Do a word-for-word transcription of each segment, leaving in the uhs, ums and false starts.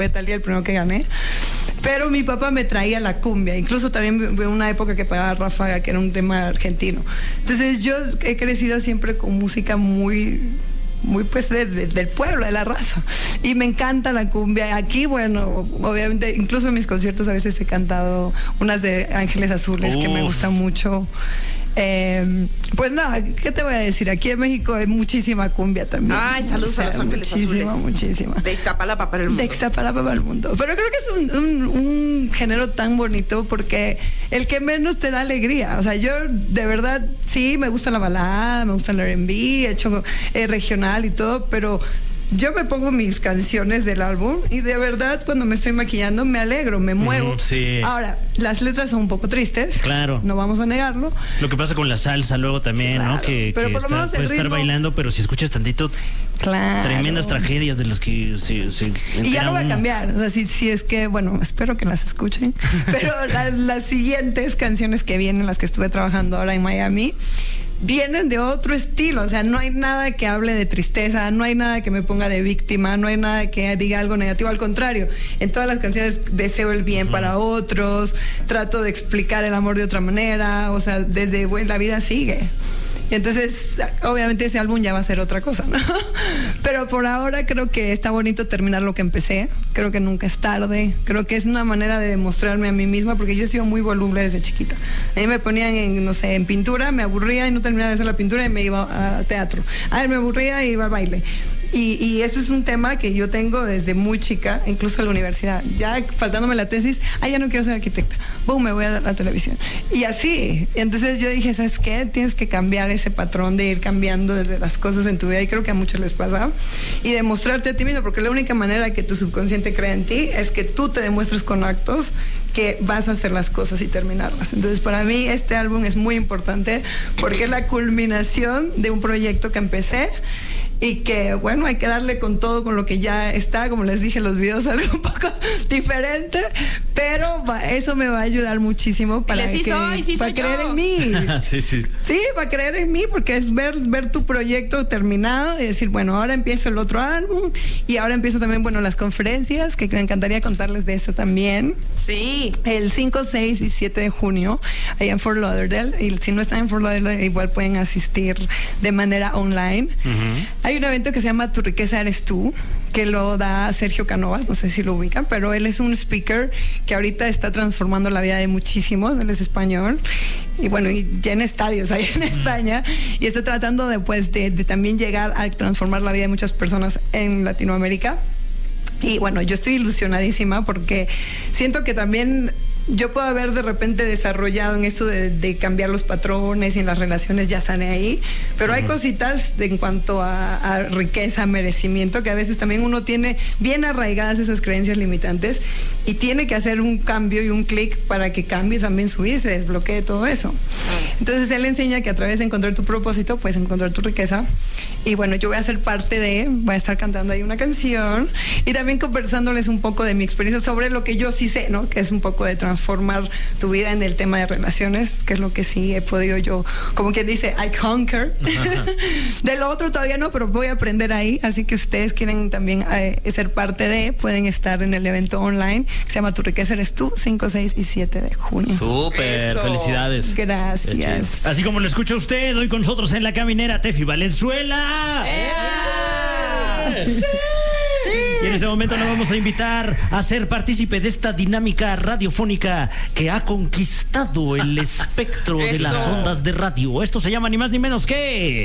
de Talía, el primero que gané. Pero mi papá me traía la cumbia. Incluso también hubo una época que pagaba Ráfaga, que era un tema argentino. Entonces yo he crecido siempre con música muy... muy pues de, de, del pueblo, de la raza, y me encanta la cumbia. Aquí, bueno, obviamente, incluso en mis conciertos a veces he cantado unas de Ángeles Azules. Uf. Que me gustan mucho. Eh, pues nada, ¿qué te voy a decir? Aquí en México hay muchísima cumbia también. Ay, saludos, o sea, a los Ángeles muchísima, Azules. Muchísima, De Iztapalapa para el mundo. De Iztapalapa para el mundo. Pero creo que es un, un, un género tan bonito porque el que menos te da alegría. O sea, yo de verdad, sí, me gusta la balada, me gusta el R and B, he hecho eh, regional y todo, pero yo me pongo mis canciones del álbum y de verdad cuando me estoy maquillando me alegro, me muevo. Mm, sí. Ahora, las letras son un poco tristes. Claro. No vamos a negarlo. Lo que pasa con la salsa luego también, Claro, ¿no? Que, pero que por lo está- menos el puedes estar ritmo- bailando, pero si escuchas tantito, Claro. tremendas tragedias de las que se, se Y ya entera no va a uno. cambiar, o sea, si, si es que, bueno, espero que las escuchen, pero la- las siguientes canciones que vienen, las que estuve trabajando ahora en Miami, vienen de otro estilo. O sea, no hay nada que hable de tristeza, no hay nada que me ponga de víctima, no hay nada que diga algo negativo, al contrario, en todas las canciones deseo el bien para otros, trato de explicar el amor de otra manera, o sea, desde bueno, la vida sigue. Y entonces, obviamente ese álbum ya va a ser otra cosa, ¿no? Pero por ahora creo que está bonito terminar lo que empecé. Creo que nunca es tarde. Creo que es una manera de demostrarme a mí misma, porque yo he sido muy voluble desde chiquita. A mí me ponían en, no sé, en pintura, me aburría y no terminaba de hacer la pintura y me iba a teatro. A ver, me aburría y iba al baile. Y, y eso es un tema que yo tengo desde muy chica, incluso en la universidad. Ya faltándome la tesis, ah, ya no quiero ser arquitecta. Boom, me voy a la televisión. Y así. Entonces yo dije, ¿sabes qué? Tienes que cambiar ese patrón de ir cambiando de las cosas en tu vida. Y creo que a muchos les pasa. Y demostrarte a ti mismo, porque la única manera que tu subconsciente crea en ti es que tú te demuestres con actos que vas a hacer las cosas y terminarlas. Entonces, para mí este álbum es muy importante porque es la culminación de un proyecto que empecé y que, bueno, hay que darle con todo, con lo que ya está. Como les dije, los videos algo un poco diferente, pero va, eso me va a ayudar muchísimo para, sí que, soy, sí para soy creer yo. en mí. sí, sí. Sí, para creer en mí, porque es ver, ver tu proyecto terminado y decir, bueno, ahora empiezo el otro álbum y ahora empiezo también, bueno, las conferencias, que me encantaría contarles de eso también. Sí. El cinco, seis y siete de junio, allá en Fort Lauderdale, y si no están en Fort Lauderdale, igual pueden asistir de manera online. Uh-huh. Hay un evento que se llama Tu riqueza eres tú, que lo da Sergio Canovas, no sé si lo ubican, pero él es un speaker que ahorita está transformando la vida de muchísimos. Él es español y bueno, y llena estadios ahí en España y está tratando de, pues, de, de también llegar a transformar la vida de muchas personas en Latinoamérica. Y bueno, yo estoy ilusionadísima porque siento que también yo puedo haber de repente desarrollado en esto de, de cambiar los patrones y en las relaciones ya sané ahí, pero hay cositas de, en cuanto a, a riqueza, merecimiento, que a veces también uno tiene bien arraigadas esas creencias limitantes y tiene que hacer un cambio y un clic para que cambie también su vida y se desbloquee todo eso. Entonces él enseña que a través de encontrar tu propósito puedes encontrar tu riqueza. Y bueno, yo voy a ser parte de, voy a estar cantando ahí una canción y también conversándoles un poco de mi experiencia sobre lo que yo sí sé, ¿no? Que es un poco de transformar tu vida en el tema de relaciones, que es lo que sí he podido yo, como quien dice, I conquer. De lo otro todavía no, pero voy a aprender ahí. Así que ustedes quieren también eh, ser parte de, pueden estar en el evento online que se llama Tu riqueza eres tú, cinco, seis y siete de junio. Súper, Eso. felicidades. Gracias. Así como lo escucha usted, hoy con nosotros en la caminera, Tefi Valenzuela. ¡Eh! ¡Sí! Y en este momento nos vamos a invitar a ser partícipe de esta dinámica radiofónica que ha conquistado el espectro de Eso. las ondas de radio. Esto se llama ni más ni menos que...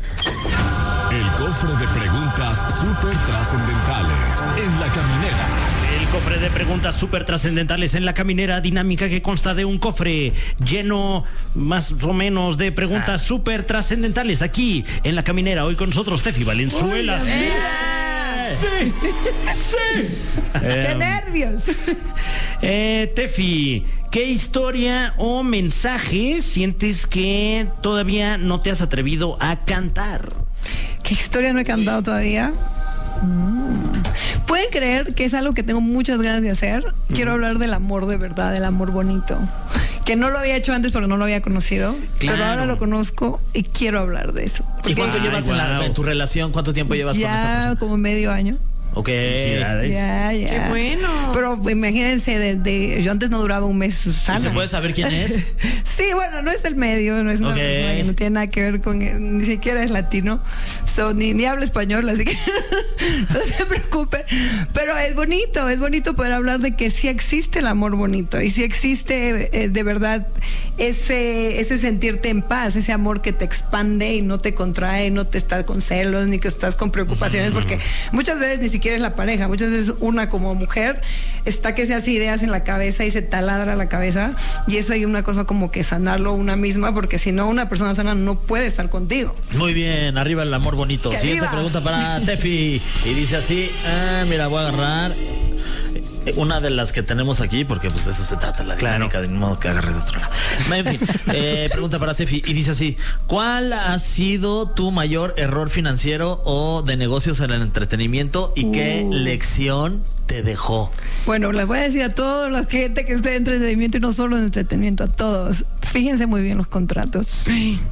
El cofre de preguntas súper trascendentales en la caminera. El cofre de preguntas súper trascendentales en la caminera, dinámica que consta de un cofre lleno más o menos de preguntas súper trascendentales aquí en la caminera. Hoy con nosotros Tefi Valenzuela. Uy, ¡Sí! ¡Sí! ¡Sí! ¡Qué Eh, nervios! eh, Tefi, ¿qué historia o mensaje sientes que todavía no te has atrevido a cantar? ¿Qué historia no he cantado todavía? Mm. ¿Pueden creer que es algo que tengo muchas ganas de hacer? Quiero hablar del amor de verdad, del amor bonito. Que no lo había hecho antes porque no lo había conocido. Claro. Pero ahora lo conozco y quiero hablar de eso. ¿Y cuánto Ay, llevas en, la, wow. en tu relación? ¿Cuánto tiempo llevas con esta Ya persona? como medio año. Ok. Felicidades. Ya, ya. Qué bueno. Pero imagínense, de, de- yo antes no duraba un mes Susana. ¿Y se puede saber quién es? Sí, bueno, no es el medio, no es una Ok. persona que no tiene nada que ver con él, ni siquiera es latino, so, ni, ni habla español, así que no se preocupe. Pero es bonito, es bonito poder hablar de que sí existe el amor bonito y sí existe eh, de verdad ese, ese sentirte en paz, ese amor que te expande y no te contrae, no te estás con celos, ni que estás con preocupaciones, porque muchas veces ni siquiera es la pareja, muchas veces una como mujer está que se hace ideas en la cabeza y se taladra la cabeza, y eso hay una cosa como que sanarlo una misma, porque si no, una persona sana no puede estar contigo. Muy bien, arriba el amor bonito. ¡Que Siguiente arriba! pregunta para Tefi. Y dice así, ah, mira, voy a agarrar eh, una de las que tenemos aquí, porque pues de eso se trata la Claro. dinámica, de modo que agarre de otro lado. En fin, eh, pregunta para Tefi. Y dice así, ¿cuál ha sido tu mayor error financiero o de negocios en el entretenimiento y qué Uh. lección te dejó? Bueno, les voy a decir a todos los gente que esté de entretenimiento y no solo de entretenimiento, a todos, fíjense muy bien los contratos.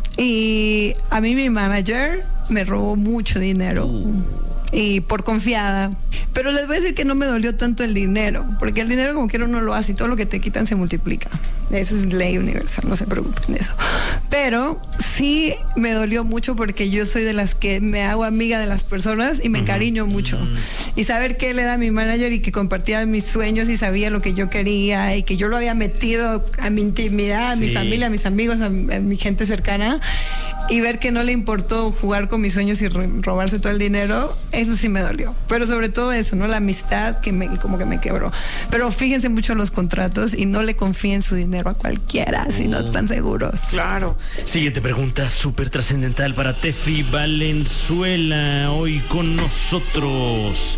Y a mí mi manager me robó mucho dinero. Y por confiada. Pero les voy a decir que no me dolió tanto el dinero, porque el dinero como quiera uno lo hace y todo lo que te quitan se multiplica. Eso es ley universal, no se preocupen de eso. Pero sí me dolió mucho porque yo soy de las que me hago amiga de las personas y me encariño mucho. Y saber que él era mi manager y que compartía mis sueños y sabía lo que yo quería y que yo lo había metido a mi intimidad, a mi Sí. familia, a mis amigos, a, a mi gente cercana, y ver que no le importó jugar con mis sueños y ro- robarse todo el dinero, eso sí me dolió. Pero sobre todo eso, ¿no? La amistad que me, como que me quebró. Pero fíjense mucho en los contratos y no le confíen su dinero a cualquiera si no están seguros. Claro. Siguiente pregunta súper trascendental para Tefi Valenzuela, hoy con nosotros.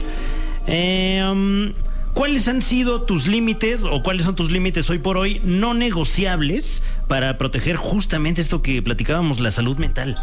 Eh, um, ¿Cuáles han sido tus límites o cuáles son tus límites hoy por hoy no negociables para proteger justamente esto que platicábamos, la salud mental?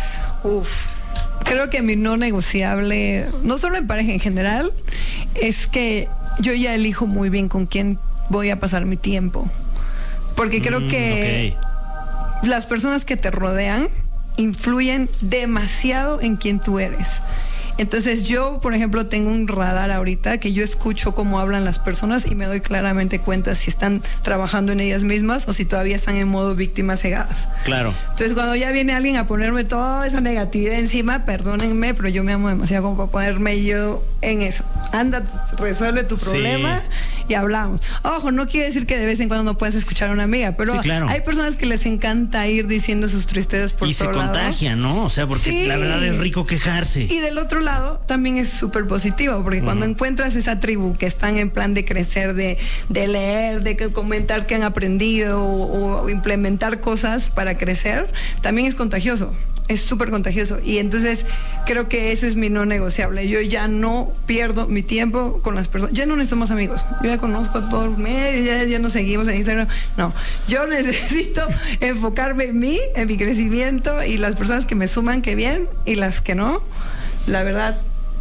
Uf. Creo que mi no negociable, no solo en pareja en general, es que yo ya elijo muy bien con quién voy a pasar mi tiempo. Porque creo Mm, que ok. las personas que te rodean influyen demasiado en quién tú eres. Entonces yo, por ejemplo, tengo un radar ahorita que yo escucho cómo hablan las personas y me doy claramente cuenta si están trabajando en ellas mismas o si todavía están en modo víctimas cegadas. Claro. Entonces cuando ya viene alguien a ponerme toda esa negatividad encima, perdónenme, pero yo me amo demasiado como para ponerme yo en eso. Anda, resuelve tu Sí. problema y hablamos. Ojo, no quiere decir que de vez en cuando no puedes escuchar a una amiga, pero Sí, claro. hay personas que les encanta ir diciendo sus tristezas por Y se todos lados. contagian, ¿no? O sea, porque Sí. la verdad es rico quejarse. Y del otro lado también es súper positivo, porque cuando encuentras esa tribu que están en plan de crecer, de, de leer, de que comentar que han aprendido o, o implementar cosas para crecer, también es contagioso. Es súper contagioso. Y entonces creo que ese es mi no negociable. Yo ya no pierdo mi tiempo con las personas. Ya no necesito más amigos. Yo ya conozco a todo el medio, ya, ya nos seguimos en Instagram. No, yo necesito enfocarme en mí, en mi crecimiento, y las personas que me suman, que bien, y las que no, la verdad,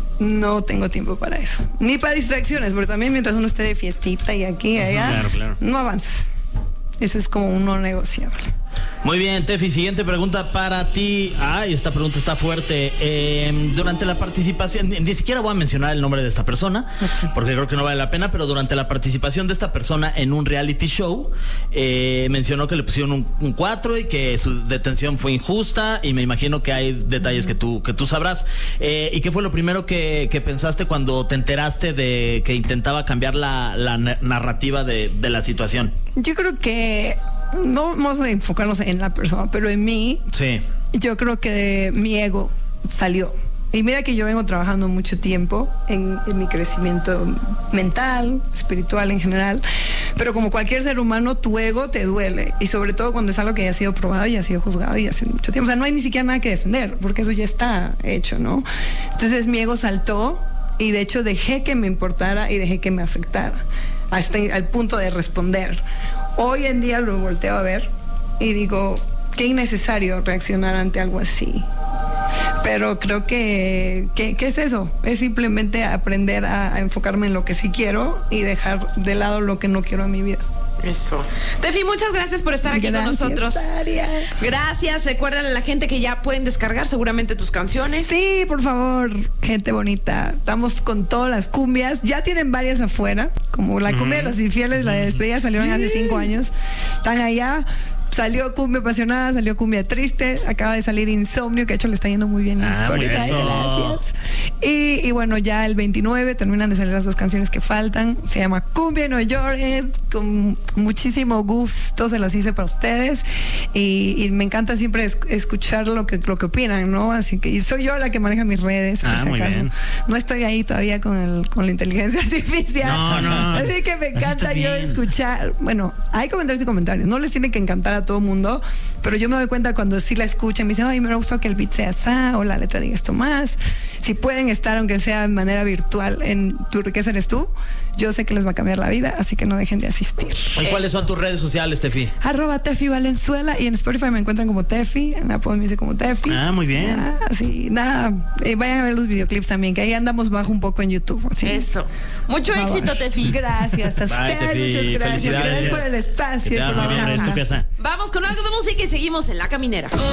no tengo tiempo para eso. Ni para distracciones, porque también mientras uno esté de fiestita y aquí y allá, Claro, claro. no avanzas. Eso es como un no negociable. Muy bien, Tefi, siguiente pregunta para ti. Ay, esta pregunta está fuerte. Eh, durante la participación, ni, ni siquiera voy a mencionar el nombre de esta persona, Ok. porque creo que no vale la pena, pero durante la participación de esta persona en un reality show, eh, mencionó que le pusieron un, un cuatro y que su detención fue injusta, y me imagino que hay detalles que tú, que tú sabrás. Eh, ¿Y qué fue lo primero que, que pensaste cuando te enteraste de que intentaba cambiar la, la narrativa de, de la situación? Yo creo que no vamos a enfocarnos en la persona, pero en mí, Sí. yo creo que mi ego salió. Y mira que yo vengo trabajando mucho tiempo en, en mi crecimiento mental, espiritual en general, pero como cualquier ser humano, tu ego te duele, y sobre todo cuando es algo que ya ha sido probado y ha sido juzgado y hace mucho tiempo. O sea, no hay ni siquiera nada que defender, porque eso ya está hecho, ¿no? Entonces mi ego saltó, y de hecho dejé que me importara y dejé que me afectara, hasta al punto de responder. Hoy en día lo volteo a ver y digo, qué innecesario reaccionar ante algo así. Pero creo que, que, que es eso, es simplemente aprender a, a enfocarme en lo que sí quiero y dejar de lado lo que no quiero en mi vida. Eso. Tefi, muchas gracias por estar aquí Gracias, con nosotros. Daria. Gracias. Recuerden a la gente que ya pueden descargar seguramente tus canciones. Sí, por favor, gente bonita. Estamos con todas las cumbias. Ya tienen varias afuera, como la cumbia de los infieles, la de despedida salieron hace cinco años. Están allá. Salió Cumbia Apasionada, salió Cumbia Triste, acaba de salir Insomnio, que de hecho le está yendo muy bien en Ah, muy Spotify, bien. gracias. Y, y bueno, ya el veintinueve terminan de salir las dos canciones que faltan. Se llama Cumbia No Llores, con muchísimo gusto se las hice para ustedes. Y, y me encanta siempre es- escuchar lo que, lo que opinan, ¿no? Así que y soy yo la que maneja mis redes, por Ah, si muy acaso. bien. No estoy ahí todavía con, el, con la inteligencia artificial. No, no. Así que me Así encanta está yo bien. escuchar. Bueno, hay comentarios y comentarios. No les tiene que encantar a todo mundo, pero yo me doy cuenta cuando sí la escuchan. Me dicen, ay, me gustó que el beat sea así o la letra diga esto más. Si pueden estar, aunque sea de manera virtual, en Tu Riqueza Eres Tú, yo sé que les va a cambiar la vida, así que no dejen de asistir. ¿Y cuáles son tus redes sociales, Tefi? Arroba Tefi Valenzuela y en Spotify me encuentran como Tefi, en Apple Music como Tefi. Ah, muy bien. Ah, sí, nada. Eh, vayan a ver los videoclips también, que ahí andamos bajo un poco en YouTube. Así. Eso. Mucho Por favor. éxito, Tefi. Gracias a Bye, ustedes, Tefi. muchas gracias. Felicidades. Gracias por el Que espacio. te por vas la muy bien, eres tu casa. pieza. Vamos con algo de música y seguimos en La Caminera.